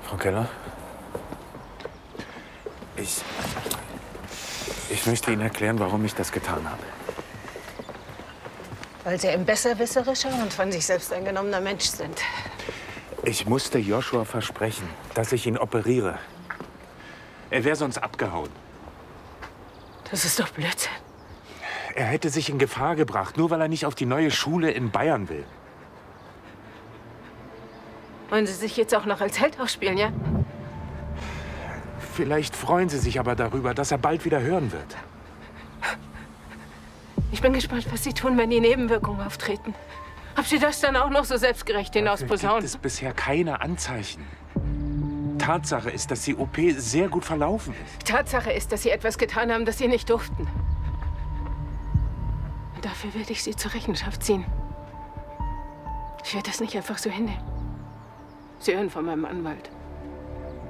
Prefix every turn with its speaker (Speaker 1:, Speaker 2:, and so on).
Speaker 1: Frau Keller? Ich möchte Ihnen erklären, warum ich das getan habe.
Speaker 2: Weil Sie ein besserwisserischer und von sich selbst eingenommener Mensch sind.
Speaker 1: Ich musste Joshua versprechen, dass ich ihn operiere. Er wäre sonst abgehauen.
Speaker 2: Das ist doch Blödsinn.
Speaker 1: Er hätte sich in Gefahr gebracht, nur weil er nicht auf die neue Schule in Bayern will.
Speaker 2: Wollen Sie sich jetzt auch noch als Held ausspielen, ja?
Speaker 1: Vielleicht freuen Sie sich aber darüber, dass er bald wieder hören wird.
Speaker 2: Ich bin gespannt, was Sie tun, wenn die Nebenwirkungen auftreten. Ob Sie das dann auch noch so selbstgerecht hinausposaunen?
Speaker 1: Gibt es bisher keine Anzeichen. Tatsache ist, dass die OP sehr gut verlaufen ist.
Speaker 2: Tatsache ist, dass Sie etwas getan haben, das Sie nicht durften. Und dafür werde ich Sie zur Rechenschaft ziehen. Ich werde das nicht einfach so hinnehmen. Sie hören von meinem Anwalt.